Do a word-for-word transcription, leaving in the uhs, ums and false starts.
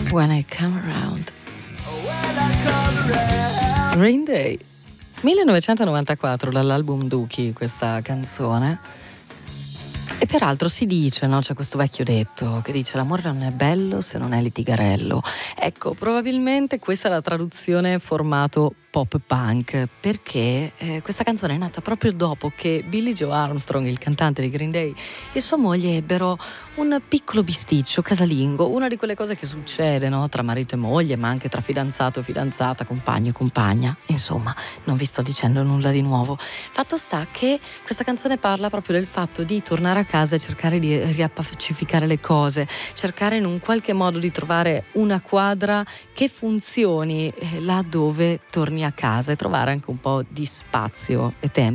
When I Come Around. Green Day. millenovecentonovantaquattro, dall'album Dookie, questa canzone. E peraltro si dice, no, c'è questo vecchio detto che dice: l'amore non è bello se non è litigarello. Ecco, probabilmente questa è la traduzione formato pop punk, perché eh, questa canzone è nata proprio dopo che Billie Joe Armstrong, il cantante di Green Day, e sua moglie ebbero un piccolo bisticcio casalingo, una di quelle cose che succede, no, tra marito e moglie, ma anche tra fidanzato e fidanzata, compagno e compagna. Insomma, non vi sto dicendo nulla di nuovo. Fatto sta che questa canzone parla proprio del fatto di tornare a casa e cercare di riappacificare le cose, cercare in un qualche modo di trovare una quadra che funzioni eh, là dove torni a casa, e trovare anche un po' di spazio e tempo